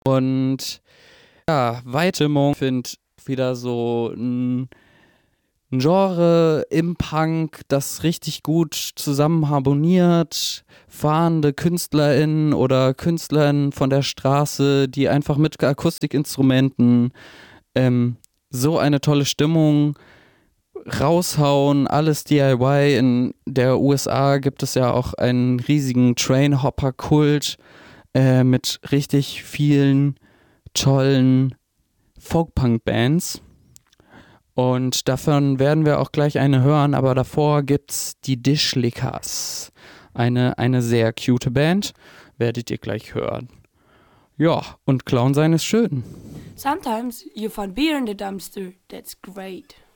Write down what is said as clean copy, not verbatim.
Und ja, Weitstimmung, finde wieder so ein Genre im Punk, das richtig gut zusammen harmoniert. Fahrende KünstlerInnen oder KünstlerInnen von der Straße, die einfach mit Akustikinstrumenten so eine tolle Stimmung raushauen, alles DIY. In der USA gibt es ja auch einen riesigen Trainhopper-Kult mit richtig vielen tollen Folk-Punk-Bands. Und davon werden wir auch gleich eine hören, aber davor gibt's die Dishlickers. Eine sehr cute Band, werdet ihr gleich hören. Ja, und Clown sein ist schön. Sometimes you find beer in the dumpster, that's great.